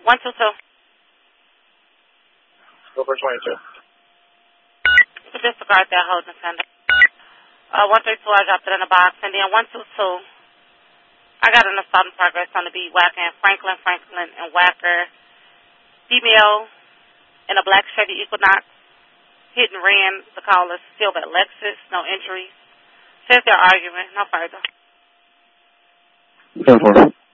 122. Go for 22. Disregard that holding offender. 132, I dropped it in the box. And then 122, I got an assault in progress on the beat, whacking Franklin, and Whacker. Female in a black Chevy Equinox. Hit and ran the caller, still at Lexus, no injuries. Says they're arguing, no further. 10-4.